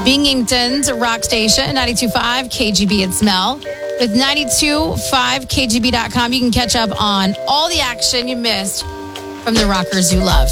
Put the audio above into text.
Binghamton's rock station, 92.5 KGB and Smell. With 92.5KGB.com, you can catch up on all the action you missed from the rockers you love.